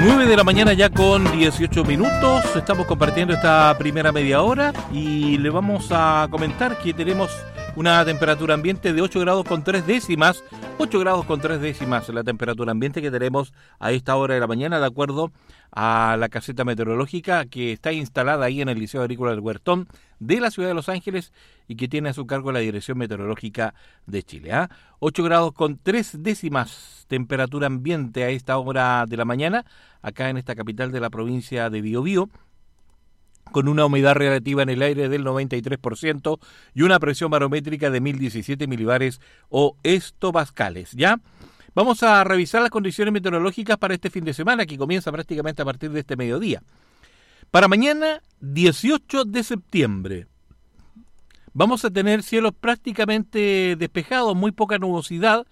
9 de la mañana ya con 18 minutos, estamos compartiendo esta primera media hora y le vamos a comentar que tenemos una temperatura ambiente de 8 grados con 3 décimas, 8 grados con 3 décimas la temperatura ambiente que tenemos a esta hora de la mañana, de acuerdo a la caseta meteorológica que está instalada ahí en el Liceo Agrícola del Huertón de la ciudad de Los Ángeles y que tiene a su cargo la Dirección Meteorológica de Chile. 8 grados con 3 décimas temperatura ambiente a esta hora de la mañana, acá en esta capital de la provincia de Biobío, con una humedad relativa en el aire del 93% y una presión barométrica de 1017 milibares o hectopascales, ¿ya? Vamos a revisar las condiciones meteorológicas para este fin de semana, que comienza prácticamente a partir de este mediodía. Para mañana, 18 de septiembre, vamos a tener cielos prácticamente despejados, muy poca nubosidad.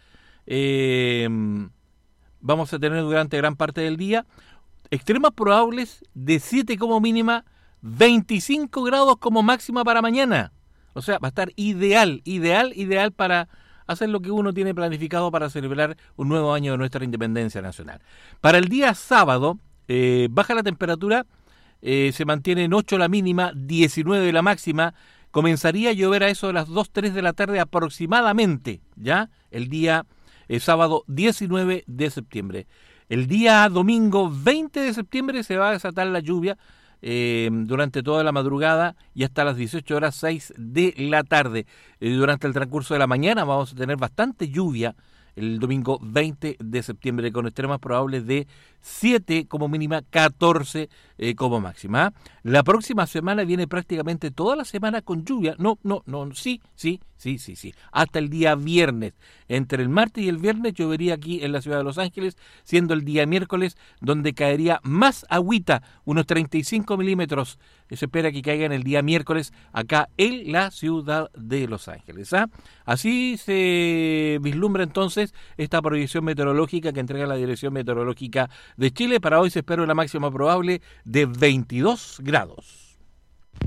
Vamos a tener durante gran parte del día extremas probables de 7 como mínima, 25 grados como máxima para mañana. O sea, va a estar ideal para hacer lo que uno tiene planificado para celebrar un nuevo año de nuestra independencia nacional. Para el día sábado, baja la temperatura, se mantiene en 8 la mínima, 19 la máxima, comenzaría a llover a eso de las 2, 3 de la tarde aproximadamente, ¿ya? El día sábado 19 de septiembre. El día domingo 20 de septiembre se va a desatar la lluvia durante toda la madrugada y hasta las 18 horas 6 de la tarde. Durante el transcurso de la mañana vamos a tener bastante lluvia el domingo 20 de septiembre con extremas probables de 7 como mínima, 14 como máxima. La próxima semana viene prácticamente toda la semana con lluvia. Sí. Hasta el día viernes. Entre el martes y el viernes llovería aquí en la ciudad de Los Ángeles, siendo el día miércoles donde caería más agüita, unos 35 milímetros. Se espera que caiga en el día miércoles acá en la ciudad de Los Ángeles. Así se vislumbra entonces esta proyección meteorológica que entrega la Dirección Meteorológica de Chile. Para hoy se espera una máxima probable de 22 grados.